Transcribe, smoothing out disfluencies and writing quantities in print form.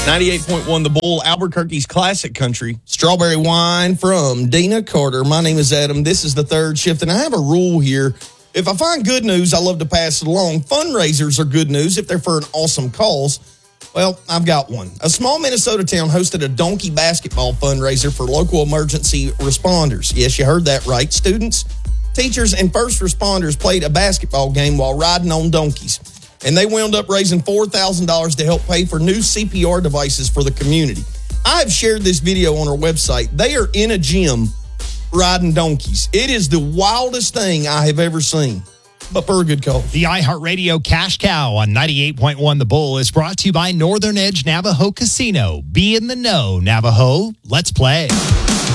98.1 The Bull, Albuquerque's classic country. Strawberry wine from Dina Carter. My name is Adam. This is the third shift, and I have a rule here. If I find good news, I love to pass it along. Fundraisers are good news if they're for an awesome cause. Well, I've got one. A small Minnesota town hosted a donkey basketball fundraiser for local emergency responders. Yes, you heard that right. Students, teachers, and first responders played a basketball game while riding on donkeys. And they wound up raising $4,000 to help pay for new CPR devices for the community. I have shared this video on our website. They are in a gym riding donkeys. It is the wildest thing I have ever seen, but for a good cause. The iHeartRadio Cash Cow on 98.1 The Bull is brought to you by Northern Edge Navajo Casino. Be in the know, Navajo. Let's play.